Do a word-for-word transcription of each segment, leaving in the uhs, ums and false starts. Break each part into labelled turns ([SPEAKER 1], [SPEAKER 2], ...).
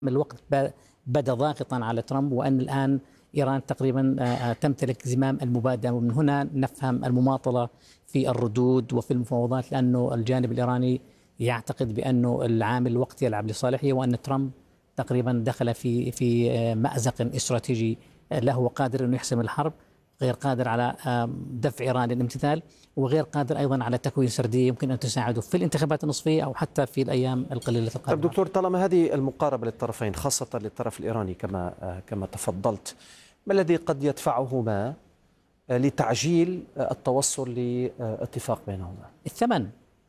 [SPEAKER 1] الوقت بدا ضاغطا على ترامب، وأن الآن إيران تقريبا تمتلك زمام المبادرة، ومن هنا نفهم المماطلة في الردود وفي المفاوضات، لأنه الجانب الإيراني يعتقد بأنه العامل الوقت يلعب لصالحه، وأن ترامب تقريبا دخل في في مأزق استراتيجي له، وقادر أنه يحسم الحرب، غير قادر على دفع إيران للامتثال، وغير قادر أيضا على تكوين سردية يمكن أن تساعده في الانتخابات النصفية أو حتى في الأيام القليلة القادمة.
[SPEAKER 2] طيب دكتور، طالما هذه المقاربة للطرفين خاصة للطرف الإيراني كما كما تفضلت، ما الذي قد يدفعهما لتعجيل التوصل لاتفاق بينهما؟
[SPEAKER 1] الثمن.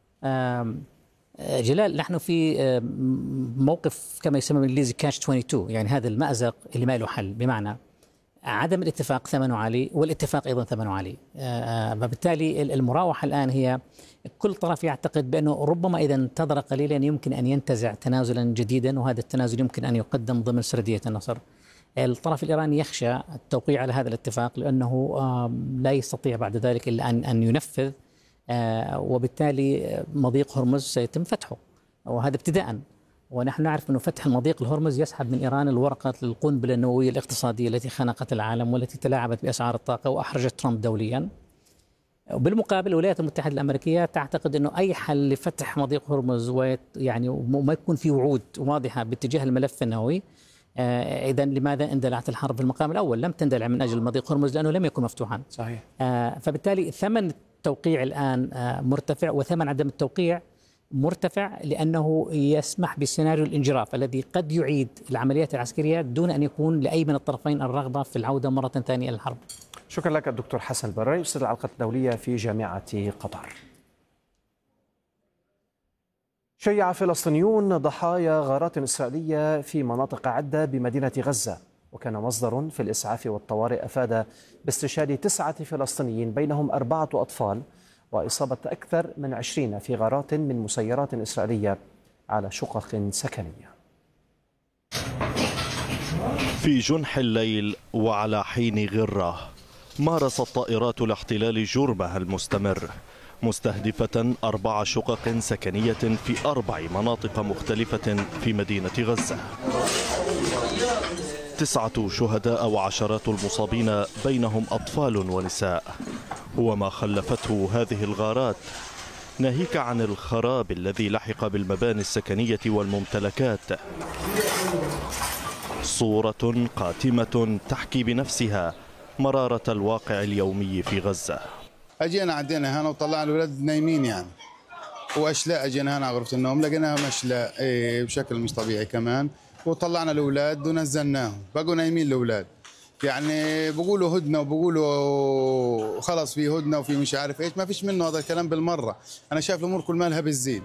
[SPEAKER 1] جلال، نحن في موقف كما يسمى بالإنجليزي كاتش اثنين وعشرين، يعني هذا المأزق اللي ما له حل، بمعنى عدم الاتفاق ثمنه عالي، والاتفاق أيضا ثمنه عالي. فبالتالي المراوحة الآن هي كل طرف يعتقد بأنه ربما إذا انتظر قليلا يمكن أن ينتزع تنازلا جديدا، وهذا التنازل يمكن أن يقدم ضمن سردية النصر. الطرف الإيراني يخشى التوقيع على هذا الاتفاق، لأنه لا يستطيع بعد ذلك إلا أن أن ينفذ، وبالتالي مضيق هرمز سيتم فتحه، وهذا ابتداء. ونحن نعرف أن فتح المضيق الهرمز يسحب من إيران الورقة للقنبلة النووية الاقتصادية التي خنقت العالم والتي تلاعبت بأسعار الطاقة وأحرجت ترامب دوليا. بالمقابل الولايات المتحدة الأمريكية تعتقد أنه أي حل لفتح مضيق هرمز ويعني وما يكون في وعود واضحة باتجاه الملف النووي، إذا لماذا اندلعت الحرب في المقام الأول؟ لم تندلع من أجل مضيق هرمز لأنه لم يكن مفتوحا.
[SPEAKER 2] صحيح.
[SPEAKER 1] فبالتالي ثمن التوقيع الآن مرتفع، وثمن عدم التوقيع مرتفع، لأنه يسمح بسيناريو الانجراف الذي قد يعيد العمليات العسكرية دون أن يكون لأي من الطرفين الرغبة في العودة مرة ثانية إلى الحرب.
[SPEAKER 2] شكرا لك الدكتور حسن البراري، أستاذ العلاقات الدولية في جامعة قطر. شيع فلسطينيون ضحايا غارات إسرائيلية في مناطق عدة بمدينة غزة، وكان مصدر في الإسعاف والطوارئ أفاد باستشهاد تسعة فلسطينيين بينهم أربعة أطفال، وإصابة أكثر من عشرين في غارات من مسيرات إسرائيلية على شقق سكنية.
[SPEAKER 3] في جنح الليل وعلى حين غرة مارست طائرات الاحتلال جرمها المستمر، مستهدفة أربع شقق سكنية في أربع مناطق مختلفة في مدينة غزة. تسعة شهداء وعشرات المصابين بينهم أطفال ونساء. وما خلفته هذه الغارات، ناهيك عن الخراب الذي لحق بالمباني السكنية والممتلكات، صورة قاتمة تحكي بنفسها مرارة الواقع اليومي في غزة.
[SPEAKER 4] أجينا عدينا هنا وطلعنا الولاد نايمين يعني، وأشلاء أجينا هنا على غرفة النوم لقيناهم أشلاء إيه بشكل مش طبيعي كمان، وطلعنا الأولاد ونزلناهم بقوا نايمين الأولاد، يعني بقولوا هدنة وبقولوا خلص في هدنة وفي مش عارف ايش، ما فيش منه هذا الكلام بالمرة. أنا شايف الأمور كل مالها بالزيد.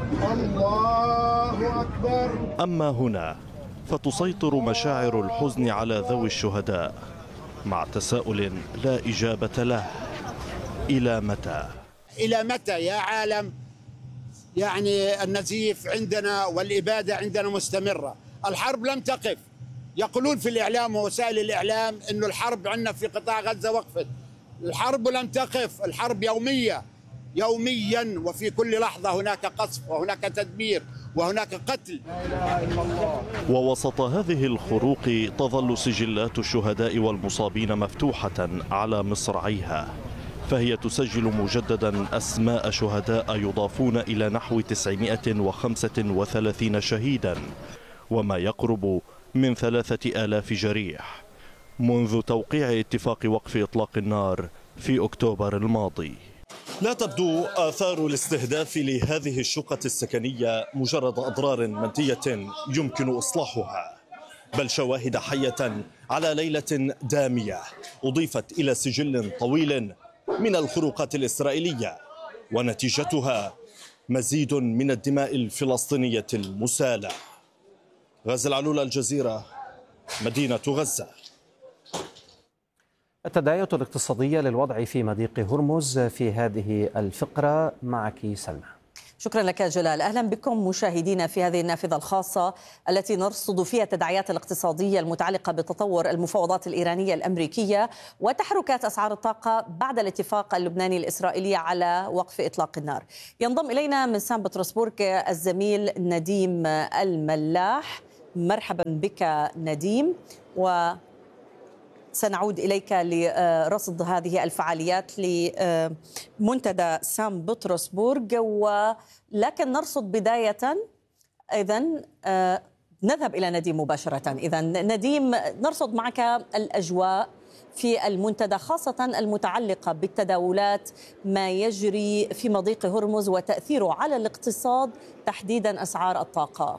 [SPEAKER 4] الله أكبر.
[SPEAKER 3] أما هنا فتسيطر مشاعر الحزن على ذوي الشهداء مع تساؤل لا إجابة له: إلى متى؟
[SPEAKER 5] إلى متى يا عالم؟ يعني النزيف عندنا والإبادة عندنا مستمرة، الحرب لم تقف. يقولون في الإعلام ووسائل الإعلام إنه الحرب عندنا في قطاع غزة وقفت، الحرب لم تقف، الحرب يومية يوميا، وفي كل لحظة هناك قصف وهناك تدمير وهناك قتل. لا إله إلا الله.
[SPEAKER 3] ووسط هذه الخروق تظل سجلات الشهداء والمصابين مفتوحة على مصراعيها، فهي تسجل مجددا أسماء شهداء يضافون إلى نحو تسعمائة وخمسة وثلاثين شهيدا، وما يقرب من ثلاثة آلاف جريح منذ توقيع اتفاق وقف إطلاق النار في أكتوبر الماضي. لا تبدو آثار الاستهداف لهذه الشقة السكنية مجرد أضرار مادية يمكن إصلاحها، بل شواهد حية على ليلة دامية أضيفت إلى سجل طويل من الخروقات الإسرائيلية، ونتيجتها مزيد من الدماء الفلسطينية المسالة. غازي العلول، الجزيرة، مدينة غزة.
[SPEAKER 2] التداعيات الاقتصادية للوضع في مضيق هرمز في هذه الفقرة، معك سلمى.
[SPEAKER 6] شكرا لك جلال. أهلا بكم مشاهدينا في هذه النافذة الخاصة التي نرصد فيها التداعيات الاقتصادية المتعلقة بتطور المفاوضات الإيرانية الأمريكية وتحركات أسعار الطاقة بعد الاتفاق اللبناني الإسرائيلي على وقف إطلاق النار. ينضم إلينا من سان بطرسبورغ الزميل نديم الملاح. مرحبا بك نديم، وسنعود إليك لرصد هذه الفعاليات لمنتدى سان بطرسبورغ. ولكن نرصد بداية إذن نذهب إلى نديم مباشرة. إذن نديم، نرصد معك الأجواء في المنتدى، خاصة المتعلقة بالتداولات، ما يجري في مضيق هرمز وتأثيره على الاقتصاد، تحديدا أسعار الطاقة.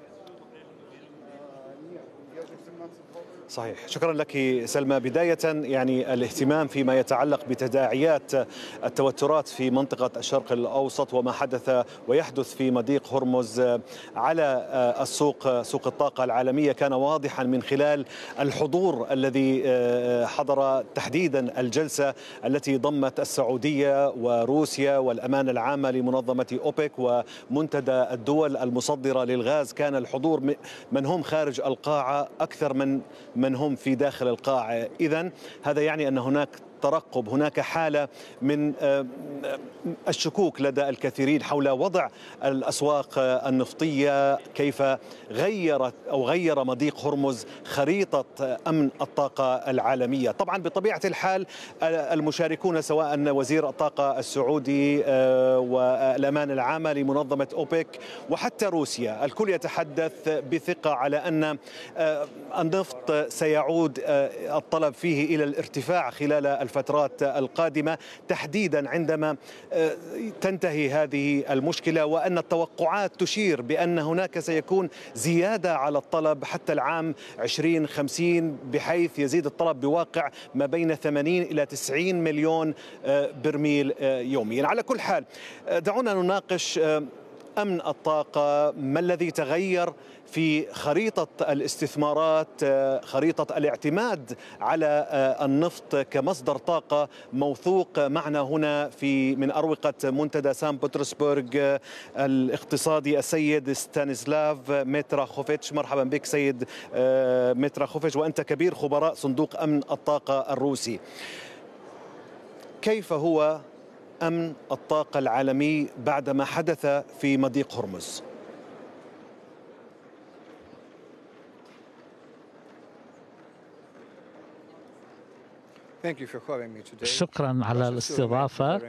[SPEAKER 7] صحيح، شكرا لك سلمى. بداية يعني الاهتمام فيما يتعلق بتداعيات التوترات في منطقة الشرق الأوسط وما حدث ويحدث في مضيق هرمز على السوق، سوق الطاقة العالمية، كان واضحا من خلال الحضور الذي حضر تحديدا الجلسة التي ضمت السعودية وروسيا والأمانة العامة لمنظمة أوبك ومنتدى الدول المصدرة للغاز. كان الحضور من هم خارج القاعة أكثر من من هم في داخل القاعة. إذن هذا يعني أن هناك ترقب، هناك حالة من الشكوك لدى الكثيرين حول وضع الأسواق النفطية، كيف غيرت أو غير مضيق هرمز خريطة أمن الطاقة العالمية. طبعا بطبيعة الحال المشاركون سواء وزير الطاقة السعودي والأمانة العامة لمنظمة أوبك وحتى روسيا، الكل يتحدث بثقة على أن النفط سيعود الطلب فيه إلى الارتفاع خلال الفترات القادمة، تحديدا عندما تنتهي هذه المشكلة، وأن التوقعات تشير بأن هناك سيكون زيادة على الطلب حتى العام عشرين خمسين، بحيث يزيد الطلب بواقع ما بين ثمانين إلى تسعين مليون برميل يوميا. على كل حال دعونا نناقش أمن الطاقة، ما الذي تغير في خريطة الاستثمارات، خريطة الاعتماد على النفط كمصدر طاقة موثوق. معنا هنا في من أروقة منتدى سان بطرسبورغ الاقتصادي السيد ستانيسلاف ميتراخوفيتش. مرحبا بك سيد ميتراخوفيتش، وأنت كبير خبراء صندوق أمن الطاقة الروسي. كيف هو أمن الطاقة العالمي بعدما حدث في مضيق هرمز؟
[SPEAKER 8] شكرا على الاستضافة.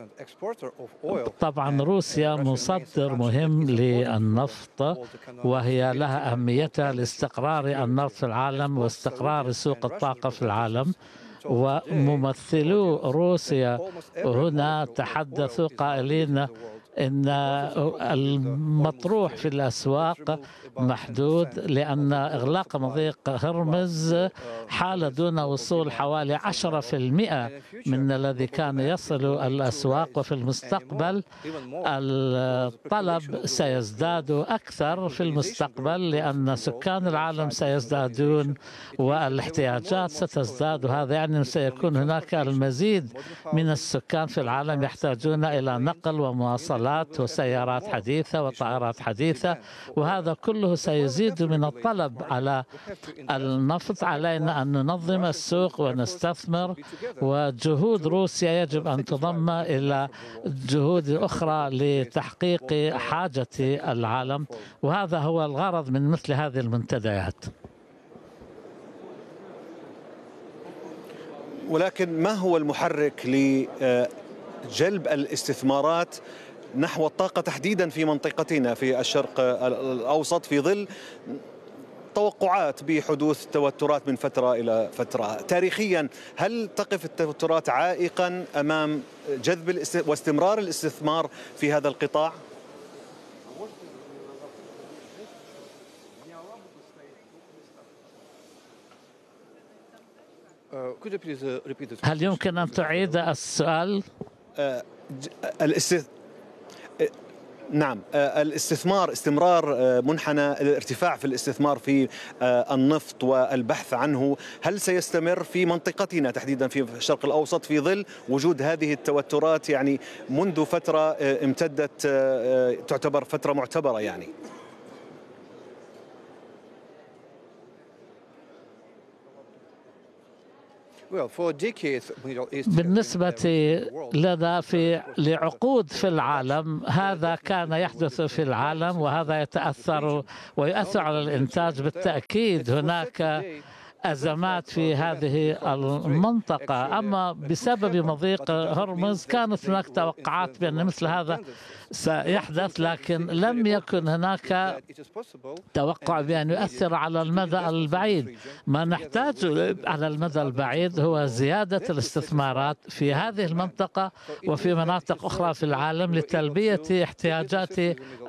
[SPEAKER 8] طبعا روسيا مصدر مهم للنفط، وهي لها أهميتها لاستقرار النفط في العالم واستقرار سوق الطاقة في العالم. وممثلو روسيا هنا تحدثوا قائلين إن المطروح في الأسواق محدود، لأن إغلاق مضيق هرمز حال دون وصول حوالي عشرة بالمئة من الذي كان يصل الأسواق، وفي المستقبل الطلب سيزداد أكثر في المستقبل، لأن سكان العالم سيزدادون والاحتياجات ستزداد، وهذا يعني سيكون هناك المزيد من السكان في العالم يحتاجون إلى نقل ومواصلات وسيارات حديثة وطائرات حديثة، وهذا كله سيزيد من الطلب على النفط. علينا أن ننظم السوق ونستثمر، وجهود روسيا يجب أن تضم إلى جهود أخرى لتحقيق حاجة العالم، وهذا هو الغرض من مثل هذه المنتديات.
[SPEAKER 7] ولكن ما هو المحرك لجلب الاستثمارات نحو الطاقة تحديدا في منطقتنا في الشرق الأوسط، في ظل توقعات بحدوث توترات من فترة إلى فترة؟ تاريخيا هل تقف التوترات عائقا أمام جذب واستمرار الاستثمار في هذا القطاع؟
[SPEAKER 8] هل يمكن أن تعيد السؤال؟
[SPEAKER 7] الاستثمار نعم، الاستثمار، استمرار منحنى الارتفاع في الاستثمار في النفط والبحث عنه، هل سيستمر في منطقتنا تحديدا في الشرق الأوسط في ظل وجود هذه التوترات يعني منذ فترة امتدت تعتبر فترة معتبرة يعني؟
[SPEAKER 8] بالنسبة لنا في لعقود في العالم هذا كان يحدث في العالم، وهذا يتأثر ويؤثر على الإنتاج. بالتأكيد هناك أزمات في هذه المنطقة، أما بسبب مضيق هرمز كانت هناك توقعات بأن مثل هذا سيحدث، لكن لم يكن هناك توقع بأن يؤثر على المدى البعيد. ما نحتاجه على المدى البعيد هو زيادة الاستثمارات في هذه المنطقة وفي مناطق أخرى في العالم لتلبية احتياجات